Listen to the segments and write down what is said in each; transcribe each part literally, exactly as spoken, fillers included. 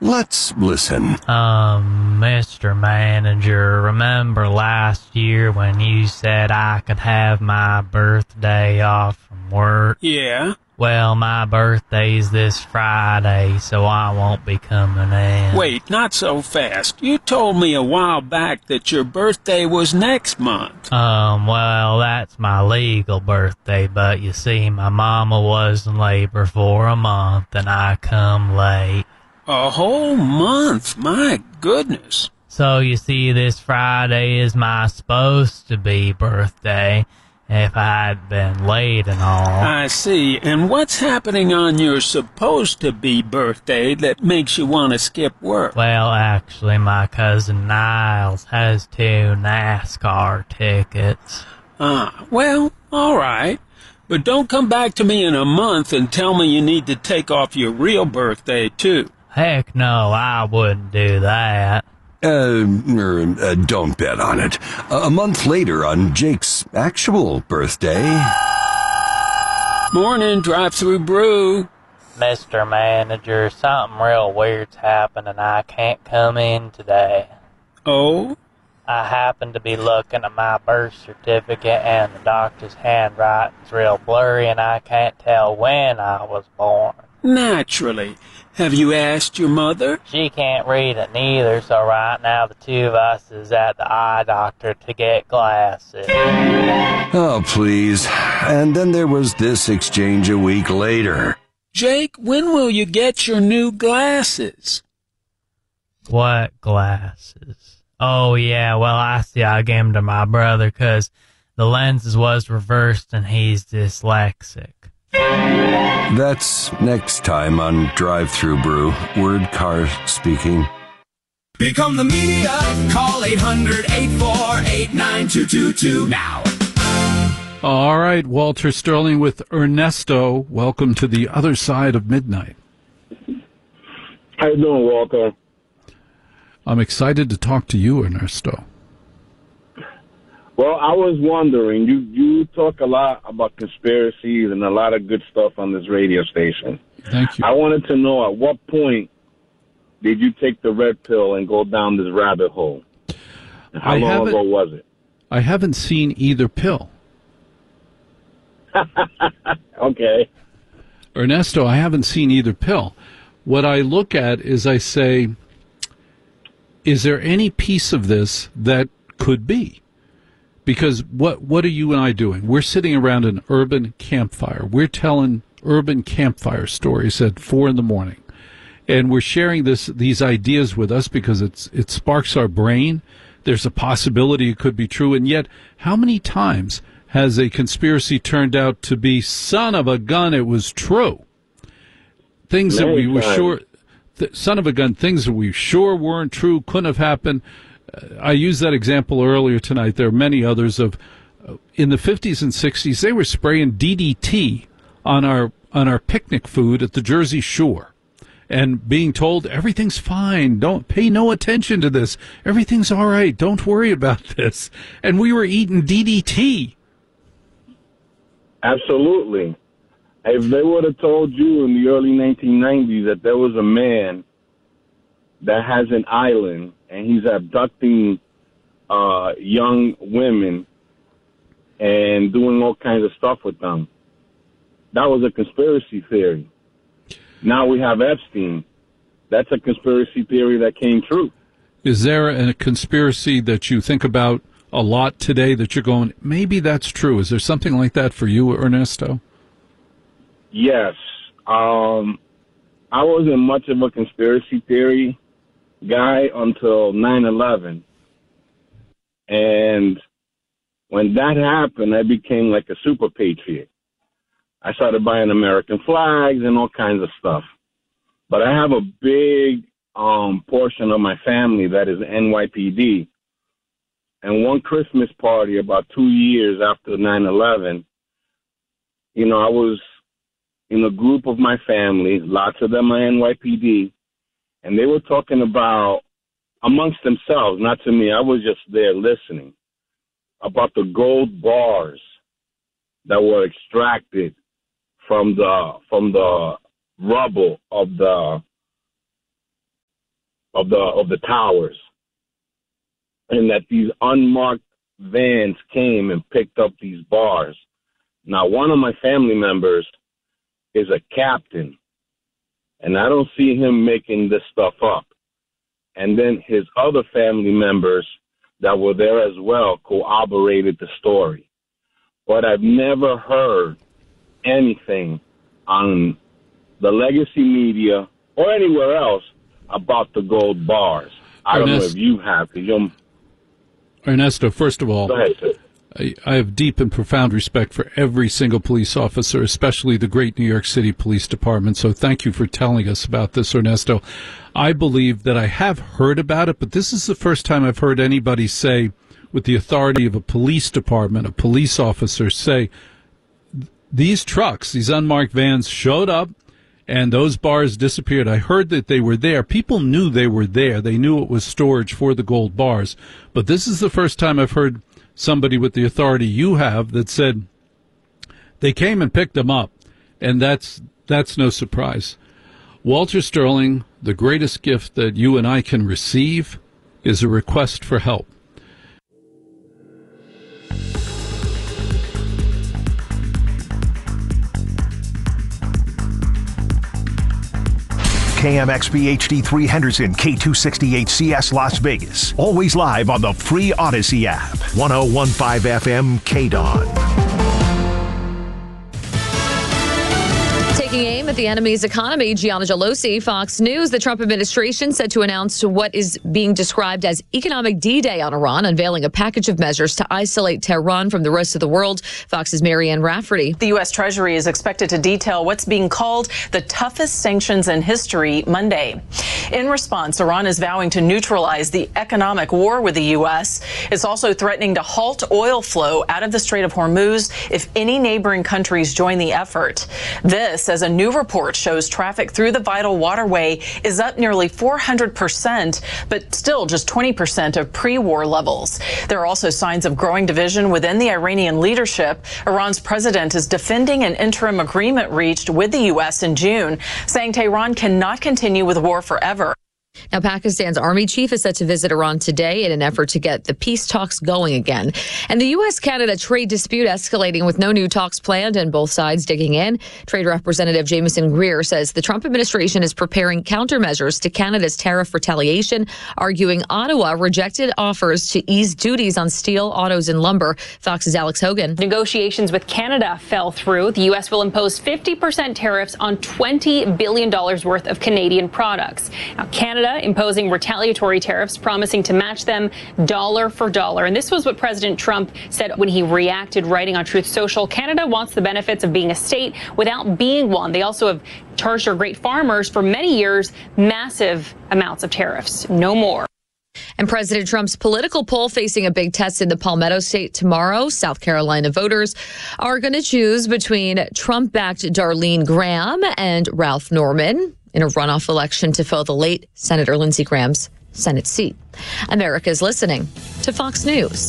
Let's listen. Um, Mister Manager, remember last year when you said I could have my birthday off from work? Yeah. Well, my birthday's this Friday, so I won't be coming in. Wait, not so fast. You told me a while back that your birthday was next month. Um, well, that's my legal birthday, but you see, my mama was in labor for a month, and I come late. A whole month? My goodness. So, you see, this Friday is my supposed-to-be birthday, if I had been late and all. I see. And what's happening on your supposed-to-be birthday that makes you want to skip work? Well, actually, my cousin Niles has two NASCAR tickets. Ah, well, all right. But don't come back to me in a month and tell me you need to take off your real birthday, too. Heck no, I wouldn't do that. Uh, er, uh, don't bet on it. A month later, on Jake's actual birthday... Morning, drive-through brew. Mister Manager, something real weird's happened and I can't come in today. Oh? I happen to be looking at my birth certificate and the doctor's handwriting's real blurry and I can't tell when I was born. Naturally. Have you asked your mother? She can't read it neither, so right now the two of us is at the eye doctor to get glasses. Oh, please. And then there was this exchange a week later. Jake, when will you get your new glasses? What glasses? Oh, yeah, well, I see I gave them to my brother because the lenses was reversed and he's dyslexic. That's next time on Drive Thru Brew. Word Car speaking. Become the media. Call eight hundred, eight four eight, nine two two two now. All right, Walter Sterling with Ernesto. Welcome to the other side of midnight. How you doing, Walter? I'm excited to talk to you, Ernesto. Well, I was wondering, you, you talk a lot about conspiracies and a lot of good stuff on this radio station. Thank you. I wanted to know at what point did you take the red pill and go down this rabbit hole? And how I long ago was it? I haven't seen either pill. Okay. Ernesto, I haven't seen either pill. What I look at is I say, is there any piece of this that could be? Because what what are you and I doing? We're sitting around an urban campfire. We're telling urban campfire stories at four in the morning. And we're sharing this these ideas with us because it's it sparks our brain. There's a possibility it could be true. And yet, how many times has a conspiracy turned out to be, son of a gun, it was true? Things that we were sure, th- son of a gun, things that we sure weren't true, couldn't have happened. I used that example earlier tonight. There are many others of, uh, in the fifties and sixties, they were spraying D D T on our on our picnic food at the Jersey Shore, and being told everything's fine. Don't pay no attention to this. Everything's all right. Don't worry about this. And we were eating D D T. Absolutely. If they would have told you in the early nineteen nineties that there was a man that has an island and he's abducting uh, young women and doing all kinds of stuff with them, that was a conspiracy theory. Now we have Epstein. That's a conspiracy theory that came true. Is there a conspiracy that you think about a lot today that you're going, maybe that's true? Is there something like that for you, Ernesto? Yes. Um, I wasn't much of a conspiracy theory guy until nine eleven. And when that happened, I became like a super patriot. I started buying American flags and all kinds of stuff. But I have a big um, portion of my family that is N Y P D. And one Christmas party about two years after nine eleven, you know, I was in a group of my family, lots of them are N Y P D, and they were talking about, amongst themselves, not to me, I was just there listening, about the gold bars that were extracted from the from the rubble of the of the of the towers, and that these unmarked vans came and picked up these bars. Now, one of my family members is a captain, and I don't see him making this stuff up. And then his other family members that were there as well corroborated the story. But I've never heard anything on the legacy media or anywhere else about the gold bars. I don't Ernest, know if you have. You're, Ernesto, first of all, go ahead, sir. I, I have deep and profound respect for every single police officer, especially the great New York City Police Department. So thank you for telling us about this, Ernesto. I believe that I have heard about it, but this is the first time I've heard anybody say, with the authority of a police department, a police officer, say, these trucks, these unmarked vans showed up and those bars disappeared. I heard that they were there. People knew they were there. They knew it was storage for the gold bars. But this is the first time I've heard somebody with the authority you have that said they came and picked them up, and that's that's no surprise. Walter Sterling, the greatest gift that you and I can receive is a request for help. K M X B H D three Henderson, K two sixty-eight C S Las Vegas. Always live on the free Odyssey app. one oh one point five F M K D O N. Taking aim at the enemy's economy, Gianna Gelosi, Fox News. The Trump administration set to announce what is being described as economic D-Day on Iran, unveiling a package of measures to isolate Tehran from the rest of the world. Fox's Marianne Rafferty. The U S. Treasury is expected to detail what's being called the toughest sanctions in history Monday. In response, Iran is vowing to neutralize the economic war with the U S. It's also threatening to halt oil flow out of the Strait of Hormuz if any neighboring countries join the effort. This, as a new report shows, traffic through the vital waterway is up nearly four hundred percent, but still just twenty percent of pre-war levels. There are also signs of growing division within the Iranian leadership. Iran's president is defending an interim agreement reached with the U S in June, saying Tehran cannot continue with war forever. Now, Pakistan's army chief is set to visit Iran today in an effort to get the peace talks going again. And the U S Canada trade dispute escalating with no new talks planned and both sides digging in. Trade Representative Jameson Greer says the Trump administration is preparing countermeasures to Canada's tariff retaliation, arguing Ottawa rejected offers to ease duties on steel, autos, and lumber. Fox's Alex Hogan. Negotiations with Canada fell through. The U S will impose fifty percent tariffs on twenty billion dollars worth of Canadian products. Now, Canada imposing retaliatory tariffs, promising to match them dollar for dollar. And this was what President Trump said when he reacted, writing on Truth Social. Canada wants the benefits of being a state without being one. They also have charged our great farmers for many years massive amounts of tariffs. No more. And President Trump's political poll facing a big test in the Palmetto State tomorrow. South Carolina voters are going to choose between Trump-backed Darlene Graham and Ralph Norman in a runoff election to fill the late Senator Lindsey Graham's Senate seat. America's listening to Fox News.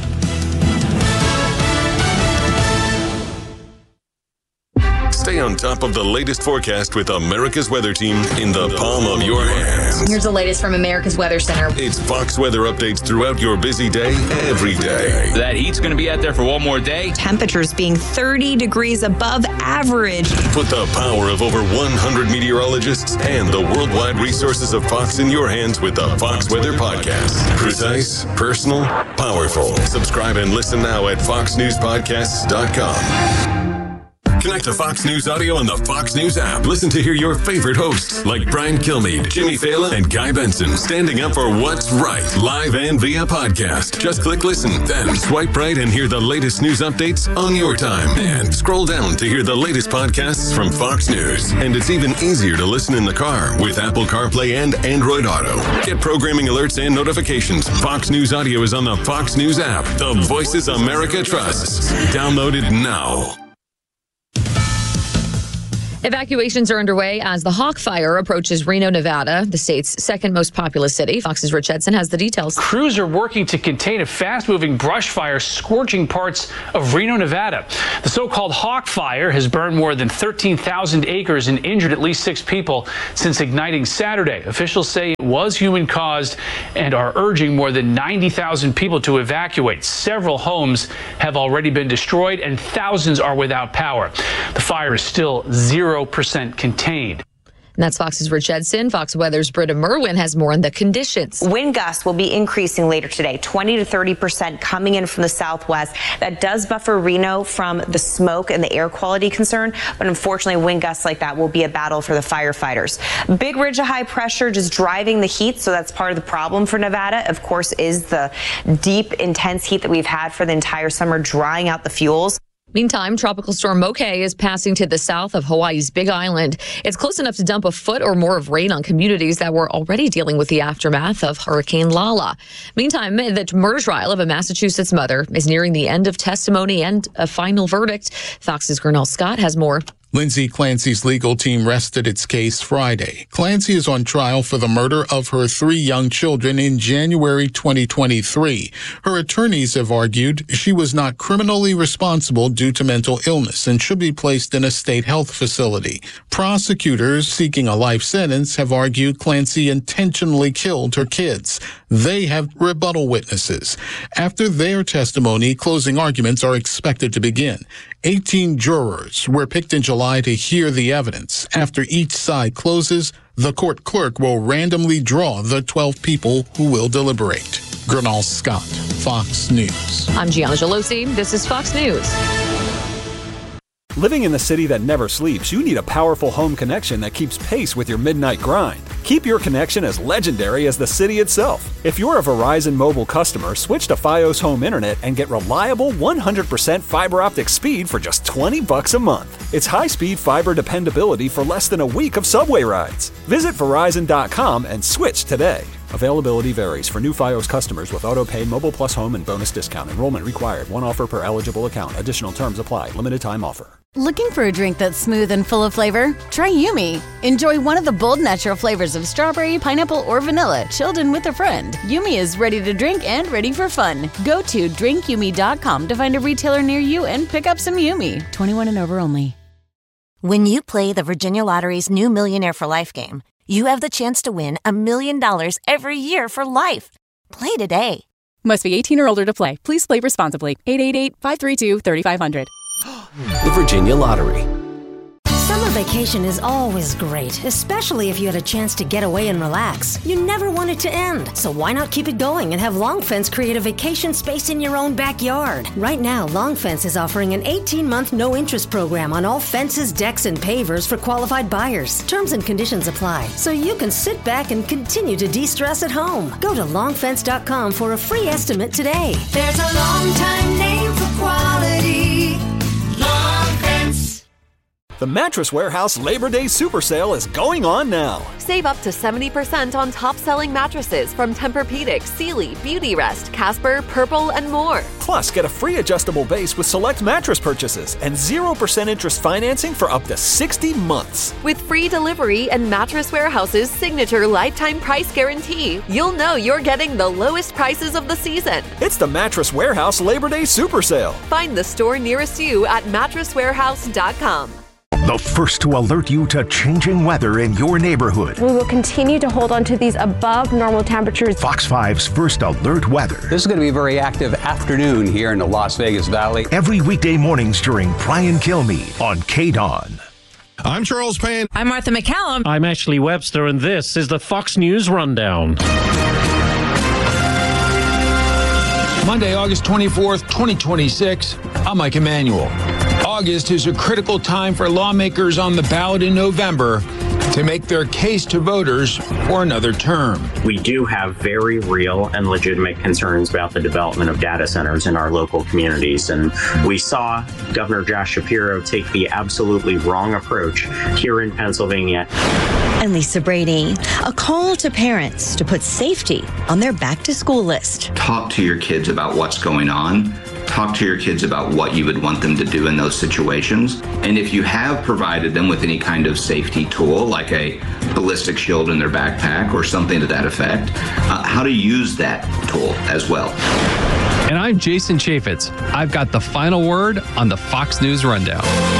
Stay on top of the latest forecast with America's Weather Team in the palm of your hands. Here's the latest from America's Weather Center. It's Fox weather updates throughout your busy day, every day. That heat's going to be out there for one more day. Temperatures being thirty degrees above average. Put the power of over one hundred meteorologists and the worldwide resources of Fox in your hands with the Fox Weather Podcast. Precise, personal, powerful. Subscribe and listen now at fox news podcasts dot com. Connect to Fox News Audio on the Fox News app. Listen to hear your favorite hosts like Brian Kilmeade, Jimmy Fallon, and Guy Benson standing up for what's right, live and via podcast. Just click listen, then swipe right and hear the latest news updates on your time. And scroll down to hear the latest podcasts from Fox News. And it's even easier to listen in the car with Apple CarPlay and Android Auto. Get programming alerts and notifications. Fox News Audio is on the Fox News app. The voices America trusts. Download it now. Evacuations are underway as the Hawk Fire approaches Reno, Nevada, the state's second most populous city. Fox's Rich Edson has the details. Crews are working to contain a fast-moving brush fire scorching parts of Reno, Nevada. The so-called Hawk Fire has burned more than thirteen thousand acres and injured at least six people since igniting Saturday. Officials say it was human-caused and are urging more than ninety thousand people to evacuate. Several homes have already been destroyed and thousands are without power. The fire is still zero percent contained. And that's Fox's Rich Edson. Fox Weather's Britta Merwin has more on the conditions. Wind gusts will be increasing later today, twenty to thirty percent coming in from the southwest. That does buffer Reno from the smoke and the air quality concern, but unfortunately wind gusts like that will be a battle for the firefighters. Big ridge of high pressure just driving the heat, so that's part of the problem for Nevada, of course, is the deep, intense heat that we've had for the entire summer, drying out the fuels. Meantime, Tropical Storm Moke is passing to the south of Hawaii's Big Island. It's close enough to dump a foot or more of rain on communities that were already dealing with the aftermath of Hurricane Lala. Meantime, the murder trial of a Massachusetts mother is nearing the end of testimony and a final verdict. Fox's Gernal Scott has more. Lindsay Clancy's legal team rested its case Friday. Clancy is on trial for the murder of her three young children in January twenty twenty-three. Her attorneys have argued she was not criminally responsible due to mental illness and should be placed in a state health facility. Prosecutors seeking a life sentence have argued Clancy intentionally killed her kids. They have rebuttal witnesses. After their testimony, closing arguments are expected to begin. eighteen jurors were picked in July to hear the evidence. After each side closes, the court clerk will randomly draw the twelve people who will deliberate. Gernal Scott, Fox News. I'm Gianna Gelosi. This is Fox News. Living in the city that never sleeps, you need a powerful home connection that keeps pace with your midnight grind. Keep your connection as legendary as the city itself. If you're a Verizon Mobile customer, switch to Fios Home Internet and get reliable one hundred percent fiber optic speed for just twenty bucks a month. It's high-speed fiber dependability for less than a week of subway rides. Visit Verizon dot com and switch today. Availability varies for new Fios customers with auto-pay, Mobile Plus Home, and bonus discount. Enrollment required. One offer per eligible account. Additional terms apply. Limited time offer. Looking for a drink that's smooth and full of flavor? Try Yumi. Enjoy one of the bold natural flavors of strawberry, pineapple, or vanilla, chilled in with a friend. Yumi is ready to drink and ready for fun. Go to drink yumi dot com to find a retailer near you and pick up some Yumi. twenty-one and over only. When you play the Virginia Lottery's new Millionaire for Life game, you have the chance to win a million dollars every year for life. Play today. Must be eighteen or older to play. Please play responsibly. eight eight eight, five three two, three five zero zero. The Virginia Lottery. Summer vacation is always great, especially if you had a chance to get away and relax. You never want it to end, so why not keep it going and have Long Fence create a vacation space in your own backyard? Right now, Long Fence is offering an eighteen-month no-interest program on all fences, decks, and pavers for qualified buyers. Terms and conditions apply, so you can sit back and continue to de-stress at home. Go to long fence dot com for a free estimate today. There's a long time name for quality. Long Fence. The Mattress Warehouse Labor Day Super Sale is going on now. Save up to seventy percent on top-selling mattresses from Tempur-Pedic, Sealy, Beautyrest, Casper, Purple, and more. Plus, get a free adjustable base with select mattress purchases and zero percent interest financing for up to sixty months. With free delivery and Mattress Warehouse's signature lifetime price guarantee, you'll know you're getting the lowest prices of the season. It's the Mattress Warehouse Labor Day Super Sale. Find the store nearest you at mattress warehouse dot com. The first to alert you to changing weather in your neighborhood. We will continue to hold on to these above normal temperatures. Fox five's First Alert Weather. This is going to be a very active afternoon here in the Las Vegas Valley. Every weekday mornings during Brian Kilmeade on K D O N. I'm Charles Payne. I'm Martha McCallum. I'm Ashley Webster, and this is the Fox News Rundown. Monday, August twenty-fourth, twenty twenty-six. I'm Mike Emanuel. August is a critical time for lawmakers on the ballot in November to make their case to voters for another term. We do have very real and legitimate concerns about the development of data centers in our local communities. And we saw Governor Josh Shapiro take the absolutely wrong approach here in Pennsylvania. And Lisa Brady, a call to parents to put safety on their back to school list. Talk to your kids about what's going on. talk to your kids about what you would want them to do in those situations. And if you have provided them with any kind of safety tool, like a ballistic shield in their backpack or something to that effect, uh, how to use that tool as well. And I'm Jason Chaffetz. I've got the final word on the Fox News Rundown.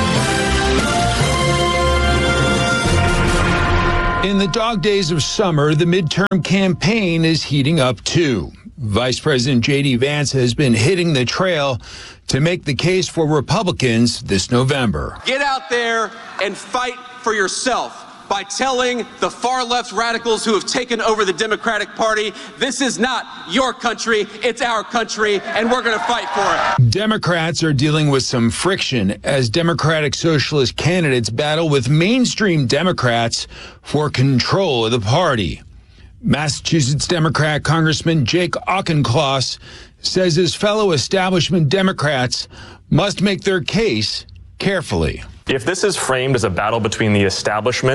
In the dog days of summer, the midterm campaign is heating up too. Vice President J D Vance has been hitting the trail to make the case for Republicans this November. Get out there and fight for yourself by telling the far-left radicals who have taken over the Democratic Party, this is not your country, it's our country, and we're going to fight for it. Democrats are dealing with some friction as Democratic Socialist candidates battle with mainstream Democrats for control of the party. Massachusetts Democrat Congressman Jake Auchincloss says his fellow establishment Democrats must make their case carefully. If this is framed as a battle between the establishment